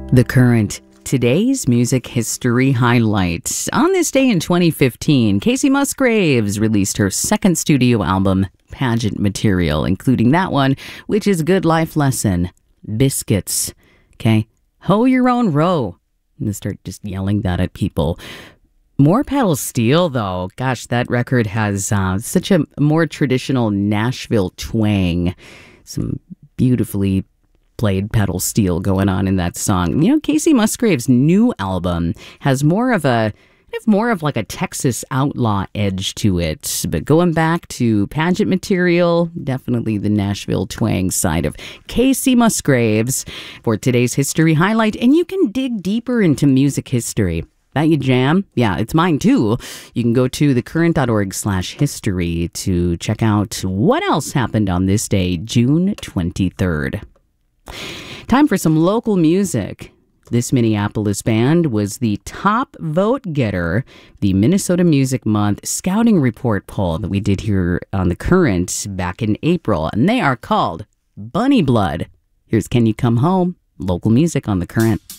The Current. Today's music history highlights. On this day in 2015, Kacey Musgraves released her second studio album, Pageant Material, including that one, which is Good Life Lesson, Biscuits. Okay? Hoe your own row. I'm going to start just yelling that at people. More Pedal Steel, though. Gosh, that record has such a more traditional Nashville twang. Some beautifully played pedal steel going on in that song. You know, Kacey Musgraves' new album has more of like a Texas outlaw edge to it. But going back to Pageant Material, definitely the Nashville twang side of Kacey Musgraves for today's history highlight. And you can dig deeper into music history. That you jam? Yeah, it's mine too. You can go to thecurrent.org/history to check out what else happened on this day, June 23rd. Time for some local music. This Minneapolis band was the top vote getter, the Minnesota Music Month Scouting Report poll that we did here on The Current back in April, and they are called Bunny Blood. Here's Can You Come Home? Local music on The Current.